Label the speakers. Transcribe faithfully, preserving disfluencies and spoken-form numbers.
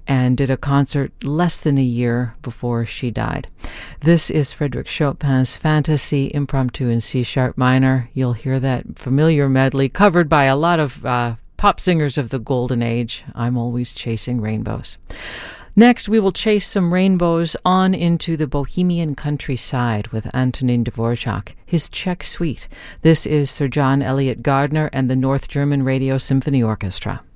Speaker 1: and did a concert less than a year before she died. This is Frédéric Chopin's Fantasy Impromptu in C-sharp minor. You'll hear that familiar medley covered by a lot of uh, pop singers of the golden age. I'm always chasing rainbows. Next, we will chase some rainbows on into the Bohemian countryside with Antonin Dvorak, his Czech Suite. This is Sir John Eliot Gardiner and the North German Radio Symphony Orchestra.